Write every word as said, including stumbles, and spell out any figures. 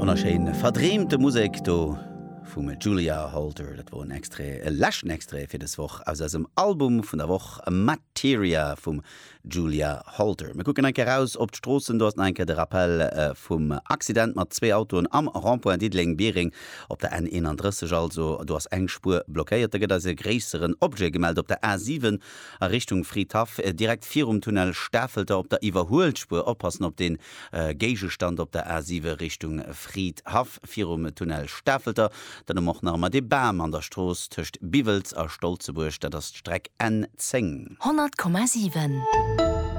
wunderschön verdrehmte Musik do vum Julia Holter, dat wo ein extra lächen extra fir das Woch aus dem Album vun der Woch Materia vum Julia Holter. Wir gucken enke raus op d'Strossen, do enke de Rappel äh, vum Accident mat zwei Autoen am Rampoint Diedling Bering op der N einunddreißig, also du hast eng Spur blockiert, da gibt se gräseren Objekt gemeldet op der A sieben Richtung Friedhof, äh, direkt vier um Tunnel Staffelter op der Iwerholspur oppassen op den äh, Gegestand op der A sieben Richtung Friedhof, vier um Tunnel Staffelter. Dann mach noch mal de Bam an der Stroos töcht Bivels a Stolzeburg, dat das Streck N zehn. hundert Komma sieben